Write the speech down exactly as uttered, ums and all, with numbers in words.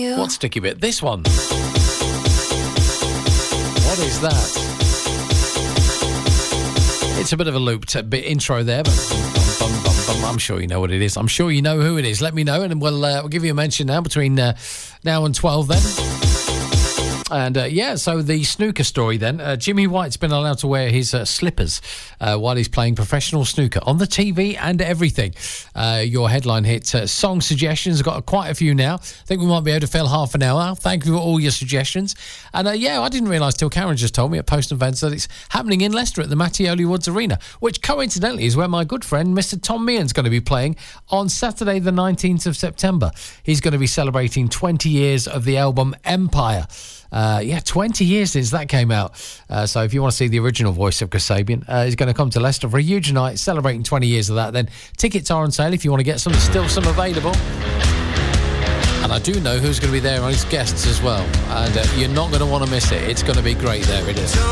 you. What sticky bit? This one. What is that? It's a bit of a looped bit intro there, but bum, bum, bum, bum. I'm sure you know what it is. I'm sure you know who it is. Let me know, and we'll uh, we'll give you a mention now between uh, now and twelve. Then. And, uh, yeah, so the snooker story then. Uh, Jimmy White's been allowed to wear his uh, slippers uh, while he's playing professional snooker on the T V and everything. Uh, your headline hit uh, song suggestions. I've got quite a few now. I think we might be able to fill half an hour. Thank you for all your suggestions. And, uh, yeah, I didn't realise till Karen just told me at Post Events that it's happening in Leicester at the Mattioli Woods Arena, which coincidentally is where my good friend Mister Tom Meehan's going to be playing on Saturday the nineteenth of September. He's going to be celebrating twenty years of the album Empire. Uh, yeah, twenty years since that came out. Uh, so if you want to see the original voice of Kasabian, uh, he's going to come to Leicester for a huge night celebrating twenty years of that. Then tickets are on sale if you want to get some. Still some available. And I do know who's going to be there on his guests as well. And uh, you're not going to want to miss it. It's going to be great there. It is.